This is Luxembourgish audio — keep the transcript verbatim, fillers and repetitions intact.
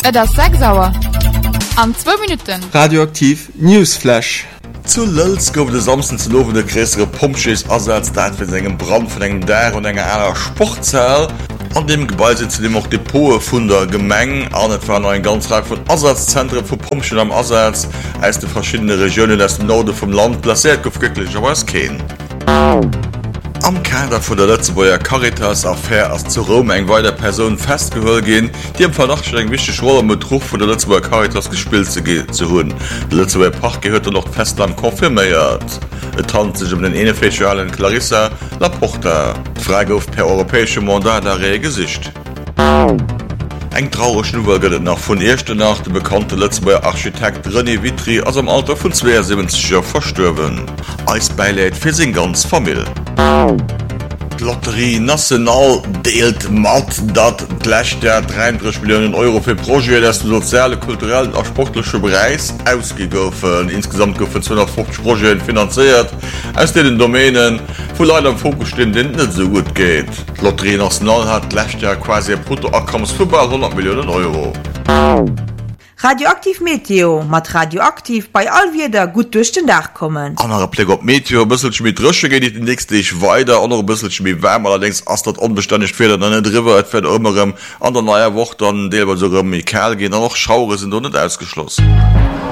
das sechs sauer. An zwei Minuten. Radioaktiv Newsflash. Zu Lölz gouf de samsten ze lowen de gräsere Pumpsches asatz dat fir segem Brand vun engem der und enger einer Sportzahl. An dem Gebäude zu dem auch Depote vun der Gemeng an net war ein ganz Reihe von Ersatzzentren vu Pumpschen am Ersatz als de verschiedene Regionen des Norde vom Land plaiert gouf göttlich was kein. Am Kader vu der Lützeburger Caritas Affaire as zu Rom eng weiter Person festgehol gehen, die im Verdachtstellung wichtig Schwaler mit Druck von der Lützeburger Caritas gespielt zu, zu hun. Der Lützeburger Park gehörte noch Festland konfirmiert. Es handelt sich um den inoffiziellen Clarissa Laporta. Frage auf per europäische Mandat der Gesicht. Eng traurig Nuwer gëtt nach vun Erchte nach de bekannte Lützeburger Architekt René Vitry ass am Alter vun zweiundsiebzig Jahren verstorben. Eis beiläit fir sin ganz Famill. Lotterie National deelt mat dat gleich der dreiunddreißig Millionen Euro für Projekte des soziale, kulturellen und sportlichen Bereichs ausgegriffen. Insgesamt goufen zweihundertfünfzig Projekte finanziert, aus denen Domänen, wo leider im Fokus stehen, den nicht so gut geht. Die Lotterie National hat gleich der quasi ein Bruttoeinkommens für bald hundert Millionen Euro. Radioaktiv Meteo, mat radioaktiv bei all wieder gut durch den Dach kommen. Andere Blick auf Meteo, ein bisschen mit Rösche geht die nächste ich weiter, andere ein bisschen mit wärmer, allerdings ist das unbeständig fehlt dann nicht drüber, es wird immer an der neuen Woche dann, der so mit Kerl gehen, dann noch Schaure sind und nicht ausgeschlossen.